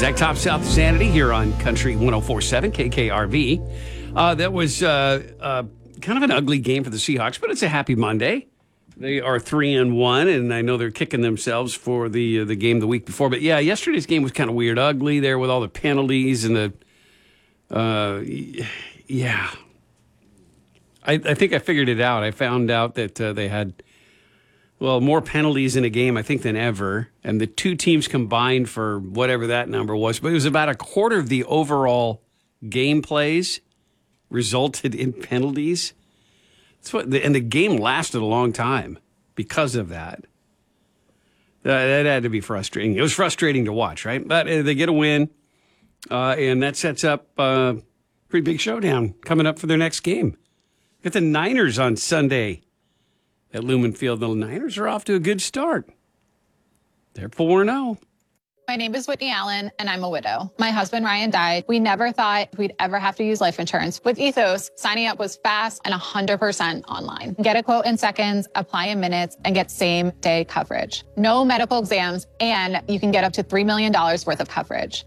Zach Top South Sanity here on Country 104.7 KKRV. That was kind of an ugly game for the Seahawks, but it's a happy Monday. They are 3-1, and I know they're kicking themselves for the game the week before. But yeah, yesterday's game was kind of weird, ugly there with all the penalties and the yeah. I think I figured it out. I found out that they had more penalties in a game, I think, than ever. And the two teams combined for whatever that number was. But it was about a quarter of the overall game plays resulted in penalties. And the game lasted a long time because of that. That had to be frustrating. It was frustrating to watch, right? But they get a win, and that sets up a pretty big showdown coming up for their next game. Got the Niners on Sunday at Lumen Field. The Niners are off to a good start. They're 4-0. My name is Whitney Allen, and I'm a widow. My husband, Ryan, died. We never thought we'd ever have to use life insurance. With Ethos, signing up was fast and 100% online. Get a quote in seconds, apply in minutes, and get same-day coverage. No medical exams, and you can get up to $3 million worth of coverage.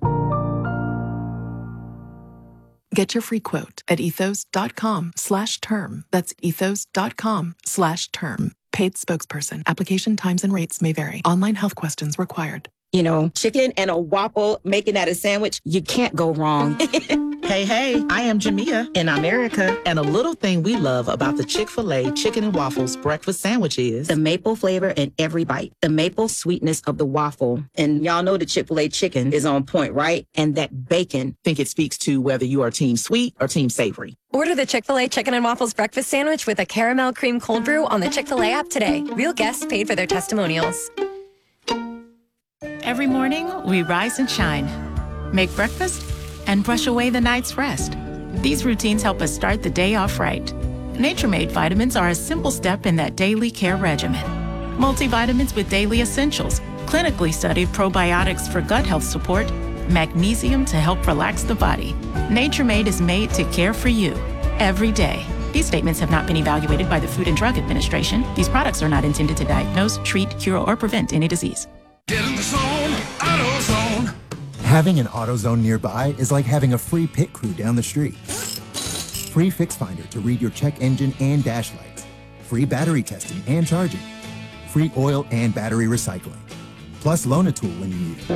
Get your free quote at ethos.com/term. That's ethos.com/term. Paid spokesperson. Application times and rates may vary. Online health questions required. You know, chicken and a waffle, making that a sandwich, you can't go wrong. Hey, I am Jamia, and I'm Erica. And a little thing we love about the Chick-fil-A Chicken and Waffles breakfast sandwich is the maple flavor in every bite, the maple sweetness of the waffle. And y'all know the Chick-fil-A chicken is on point, right? And that bacon. Think it speaks to whether you are team sweet or team savory. Order the Chick-fil-A Chicken and Waffles breakfast sandwich with a caramel cream cold brew on the Chick-fil-A app today. Real guests paid for their testimonials. Every morning, we rise and shine, make breakfast, and brush away the night's rest. These routines help us start the day off right. Nature-Made vitamins are a simple step in that daily care regimen. Multivitamins with daily essentials, clinically studied probiotics for gut health support, magnesium to help relax the body. Nature-Made is made to care for you every day. These statements have not been evaluated by the Food and Drug Administration. These products are not intended to diagnose, treat, cure, or prevent any disease. Get in the zone, AutoZone. Having an AutoZone nearby is like having a free pit crew down the street. Free Fix Finder to read your check engine and dash lights. Free battery testing and charging. Free oil and battery recycling. Plus loan a tool when you need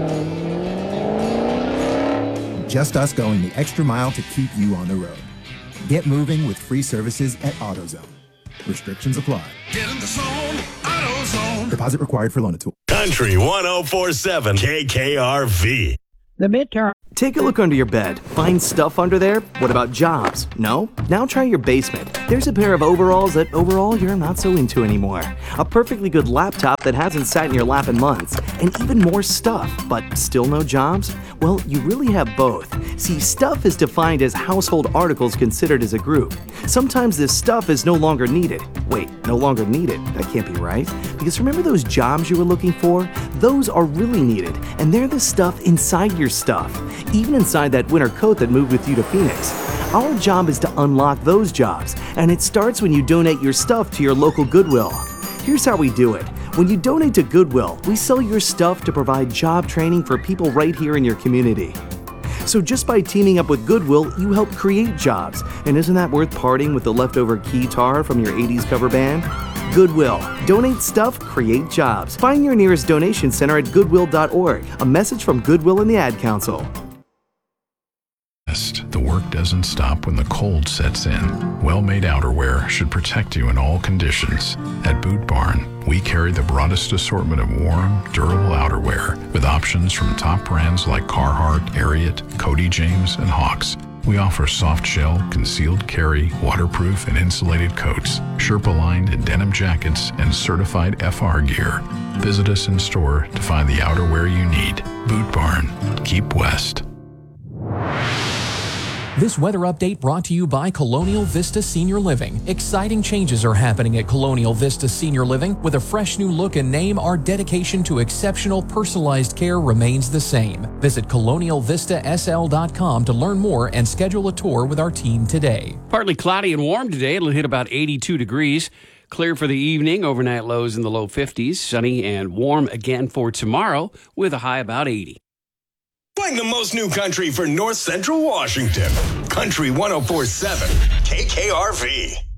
it. Just us going the extra mile to keep you on the road. Get moving with free services at AutoZone. Restrictions apply. Get in the zone, AutoZone. Deposit required for loan a tool. Country 104.7 KKRV. The midterm. Take a look under your bed. Find stuff under there? What about jobs? No? Now try your basement. There's a pair of overalls that overall you're not so into anymore. A perfectly good laptop that hasn't sat in your lap in months. And even more stuff, but still no jobs? Well, you really have both. See, stuff is defined as household articles considered as a group. Sometimes this stuff is no longer needed. Wait, no longer needed? That can't be right. Because remember those jobs you were looking for? Those are really needed, and they're the stuff inside your stuff. Even inside that winter coat that moved with you to Phoenix. Our job is to unlock those jobs, and it starts when you donate your stuff to your local Goodwill. Here's how we do it. When you donate to Goodwill, we sell your stuff to provide job training for people right here in your community. So just by teaming up with Goodwill, you help create jobs. And isn't that worth parting with the leftover keytar from your 80s cover band? Goodwill. Donate stuff, create jobs. Find your nearest donation center at goodwill.org. A message from Goodwill and the Ad Council. The work doesn't stop when the cold sets in. Well-made outerwear should protect you in all conditions. At Boot Barn, we carry the broadest assortment of warm, durable outerwear with options from top brands like Carhartt, Ariat, Cody James, and Hawks. We offer soft shell, concealed carry, waterproof and insulated coats, Sherpa-lined and denim jackets, and certified FR gear. Visit us in store to find the outerwear you need. Boot Barn. Keep West. This weather update brought to you by Colonial Vista Senior Living. Exciting changes are happening at Colonial Vista Senior Living. With a fresh new look and name, our dedication to exceptional personalized care remains the same. Visit colonialvistasl.com to learn more and schedule a tour with our team today. Partly cloudy and warm today. It'll hit about 82 degrees. Clear for the evening. Overnight lows in the low 50s. Sunny and warm again for tomorrow with a high about 80. Playing the most new country for North Central Washington. Country 104.7 KKRV.